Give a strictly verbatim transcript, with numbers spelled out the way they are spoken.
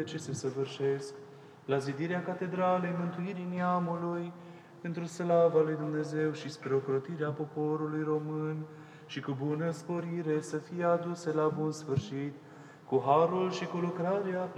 ce se săvârșesc la zidirea Catedralei Mântuirii Neamului, pentru slava lui Dumnezeu și spre ocrotirea poporului român, și cu bună sporire să fie aduse la bun sfârșit, cu harul și cu lucrarea